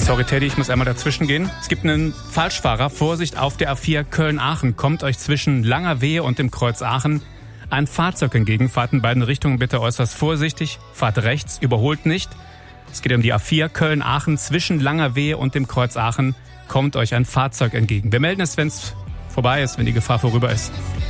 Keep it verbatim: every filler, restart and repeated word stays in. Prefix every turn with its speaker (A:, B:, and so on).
A: Sorry Teddy, ich muss einmal dazwischen gehen. Es gibt einen Falschfahrer. Vorsicht auf der A vier Köln-Aachen. Kommt euch zwischen Langerwehe und dem Kreuz Aachen ein Fahrzeug entgegen. Fahrt in beiden Richtungen bitte äußerst vorsichtig. Fahrt rechts, überholt nicht. Es geht um die A vier Köln-Aachen. Zwischen Langerwehe und dem Kreuz Aachen kommt euch ein Fahrzeug entgegen. Wir melden es, wenn es vorbei ist, wenn die Gefahr vorüber ist.